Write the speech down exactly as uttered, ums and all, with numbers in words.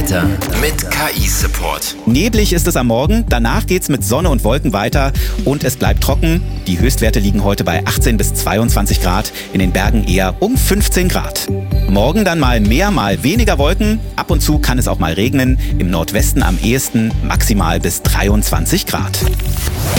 Mit K I-Support. Neblig ist es am Morgen, danach geht's mit Sonne und Wolken weiter und es bleibt trocken. Die Höchstwerte liegen heute bei achtzehn bis zweiundzwanzig Grad, in den Bergen eher um fünfzehn Grad. Morgen dann mal mehr, mal weniger Wolken. Ab und zu kann es auch mal regnen. Im Nordwesten am ehesten maximal bis dreiundzwanzig Grad.